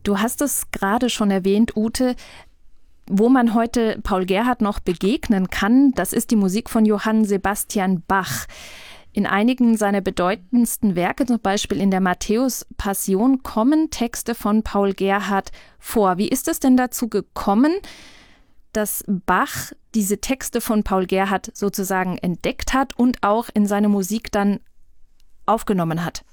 Du hast es gerade schon erwähnt, Ute, wo man heute Paul Gerhardt noch begegnen kann, das ist die Musik von Johann Sebastian Bach. In einigen seiner bedeutendsten Werke, zum Beispiel in der Matthäus-Passion, kommen Texte von Paul Gerhardt vor. Wie ist es denn dazu gekommen, dass Bach diese Texte von Paul Gerhardt sozusagen entdeckt hat und auch in seine Musik dann aufgenommen hat?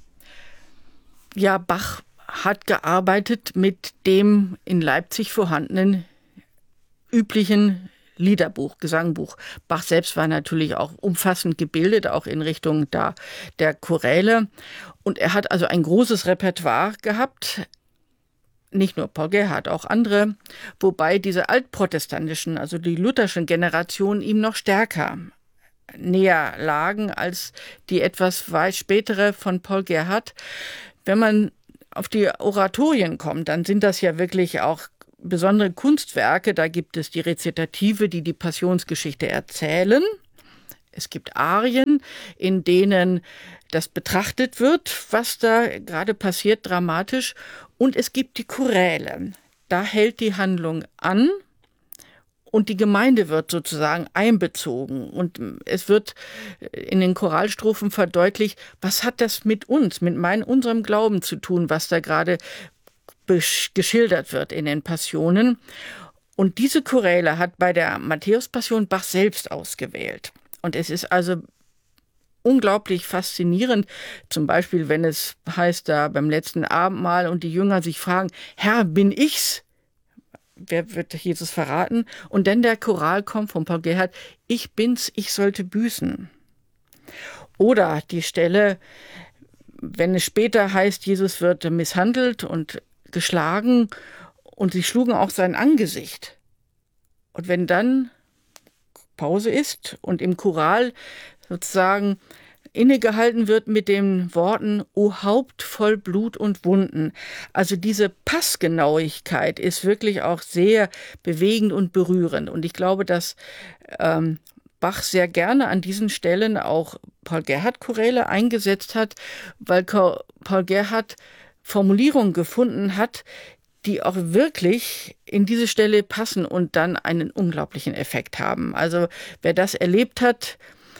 Ja, Bach hat gearbeitet mit dem in Leipzig vorhandenen üblichen Liederbuch, Gesangbuch. Bach selbst war natürlich auch umfassend gebildet, auch in Richtung der Choräle. Und er hat also ein großes Repertoire gehabt. Nicht nur Paul Gerhardt, auch andere. Wobei diese altprotestantischen, also die lutherschen Generationen ihm noch stärker näher lagen als die etwas weit spätere von Paul Gerhardt. Wenn man auf die Oratorien kommt, dann sind das ja wirklich auch besondere Kunstwerke. Da gibt es die Rezitative, die die Passionsgeschichte erzählen. Es gibt Arien, in denen das betrachtet wird, was da gerade passiert, dramatisch. Und es gibt die Choräle. Da hält die Handlung an und die Gemeinde wird sozusagen einbezogen. Und es wird in den Choralstrophen verdeutlicht, was hat das mit uns, mit unserem Glauben zu tun, was da gerade geschildert wird in den Passionen. Und diese Choräle hat bei der Matthäus-Passion Bach selbst ausgewählt. Und es ist also unglaublich faszinierend, zum Beispiel, wenn es heißt da beim letzten Abendmahl und die Jünger sich fragen, Herr, bin ich's? Wer wird Jesus verraten? Und dann der Choral kommt von Paul Gerhardt, ich bin's, ich sollte büßen. Oder die Stelle, wenn es später heißt, Jesus wird misshandelt und geschlagen und sie schlugen auch sein Angesicht. Und wenn dann Pause ist und im Choral sozusagen innegehalten wird mit den Worten O Haupt voll Blut und Wunden. Also diese Passgenauigkeit ist wirklich auch sehr bewegend und berührend. Und ich glaube, dass Bach sehr gerne an diesen Stellen auch Paul Gerhardt Choräle eingesetzt hat, weil Paul Gerhardt Formulierungen gefunden hat, die auch wirklich in diese Stelle passen und dann einen unglaublichen Effekt haben. Also wer das erlebt hat,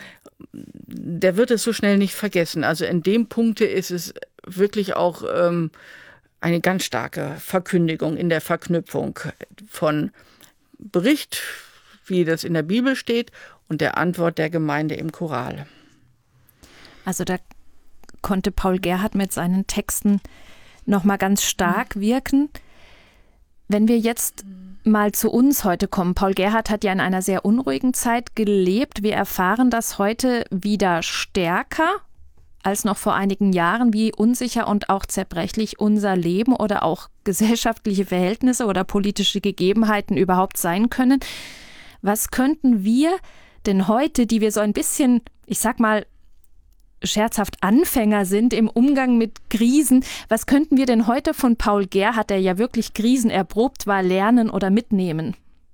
der wird es so schnell nicht vergessen. Also in dem Punkte ist es wirklich auch eine ganz starke Verkündigung in der Verknüpfung von Bericht, wie das in der Bibel steht, und der Antwort der Gemeinde im Choral. Also da konnte Paul Gerhardt mit seinen Texten nochmal ganz stark wirken. Wenn wir jetzt mal zu uns heute kommen. Paul Gerhardt hat ja in einer sehr unruhigen Zeit gelebt. Wir erfahren das heute wieder stärker als noch vor einigen Jahren, wie unsicher und auch zerbrechlich unser Leben oder auch gesellschaftliche Verhältnisse oder politische Gegebenheiten überhaupt sein können. Was könnten wir denn heute, die wir so ein bisschen, ich sag mal, scherzhaft Anfänger sind im Umgang mit Krisen. Was könnten wir denn heute von Paul Gerhardt, der ja wirklich krisenerprobt war, lernen oder mitnehmen?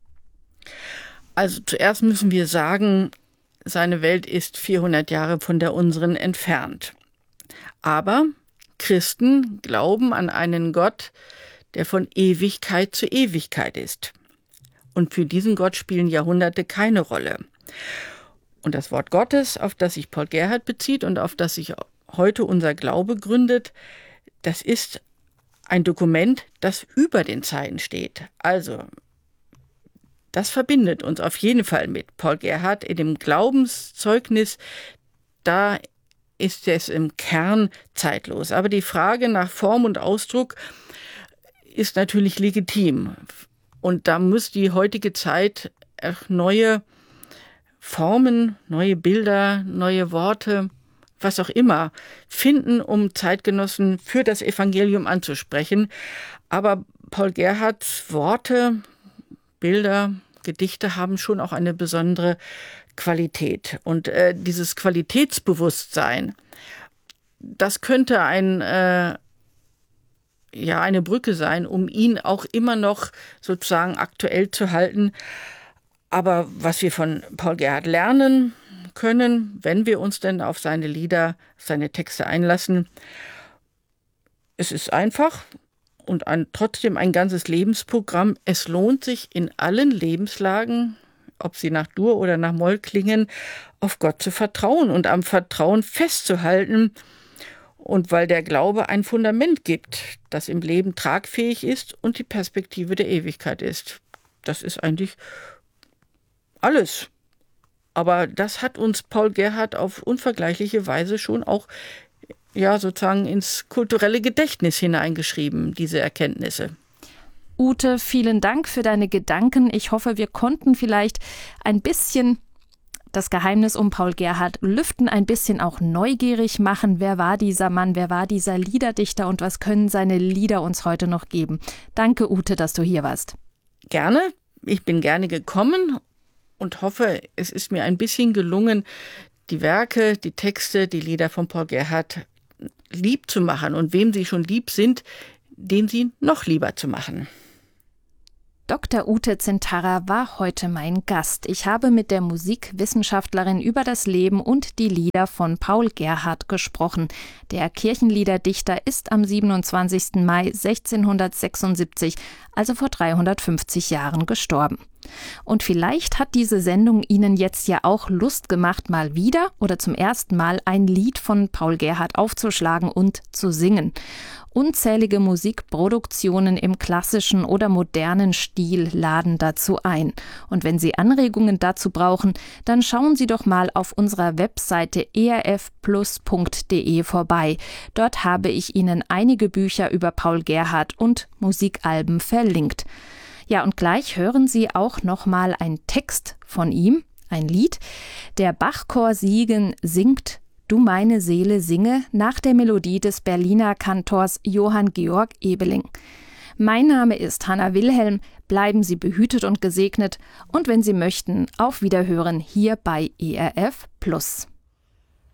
Also zuerst müssen wir sagen, seine Welt ist 400 Jahre von der unseren entfernt. Aber Christen glauben an einen Gott, der von Ewigkeit zu Ewigkeit ist. Und für diesen Gott spielen Jahrhunderte keine Rolle. Und das Wort Gottes, auf das sich Paul Gerhardt bezieht und auf das sich heute unser Glaube gründet, das ist ein Dokument, das über den Zeiten steht. Also, das verbindet uns auf jeden Fall mit Paul Gerhardt in dem Glaubenszeugnis. Da ist es im Kern zeitlos. Aber die Frage nach Form und Ausdruck ist natürlich legitim. Und da muss die heutige Zeit neue Formen, neue Bilder, neue Worte, was auch immer, finden, um Zeitgenossen für das Evangelium anzusprechen. Aber Paul Gerhardts Worte, Bilder, Gedichte haben schon auch eine besondere Qualität. Und dieses Qualitätsbewusstsein, das könnte eine Brücke sein, um ihn auch immer noch sozusagen aktuell zu halten. Aber was wir von Paul Gerhardt lernen können, wenn wir uns denn auf seine Lieder, seine Texte einlassen, es ist einfach und trotzdem ein ganzes Lebensprogramm. Es lohnt sich in allen Lebenslagen, ob sie nach Dur oder nach Moll klingen, auf Gott zu vertrauen und am Vertrauen festzuhalten. Und weil der Glaube ein Fundament gibt, das im Leben tragfähig ist und die Perspektive der Ewigkeit ist. Das ist eigentlich alles. Aber das hat uns Paul Gerhardt auf unvergleichliche Weise schon auch sozusagen ins kulturelle Gedächtnis hineingeschrieben, diese Erkenntnisse. Ute, vielen Dank für deine Gedanken. Ich hoffe, wir konnten vielleicht ein bisschen das Geheimnis um Paul Gerhardt lüften, ein bisschen auch neugierig machen. Wer war dieser Mann, wer war dieser Liederdichter und was können seine Lieder uns heute noch geben? Danke, Ute, dass du hier warst. Gerne, ich bin gerne gekommen und hoffe, es ist mir ein bisschen gelungen, die Werke, die Texte, die Lieder von Paul Gerhardt lieb zu machen und wem sie schon lieb sind, den sie noch lieber zu machen. Dr. Ute Zintarra war heute mein Gast. Ich habe mit der Musikwissenschaftlerin über das Leben und die Lieder von Paul Gerhardt gesprochen. Der Kirchenliederdichter ist am 27. Mai 1676, also vor 350 Jahren, gestorben. Und vielleicht hat diese Sendung Ihnen jetzt ja auch Lust gemacht, mal wieder oder zum ersten Mal ein Lied von Paul Gerhardt aufzuschlagen und zu singen. Unzählige Musikproduktionen im klassischen oder modernen Stil laden dazu ein. Und wenn Sie Anregungen dazu brauchen, dann schauen Sie doch mal auf unserer Webseite erfplus.de vorbei. Dort habe ich Ihnen einige Bücher über Paul Gerhardt und Musikalben verlinkt. Ja, und gleich hören Sie auch noch mal einen Text von ihm, ein Lied. Der Bachchor Siegen singt Du meine Seele singe nach der Melodie des Berliner Kantors Johann Georg Ebeling. Mein Name ist Hanna Wilhelm. Bleiben Sie behütet und gesegnet und wenn Sie möchten, auf Wiederhören hier bei ERF Plus.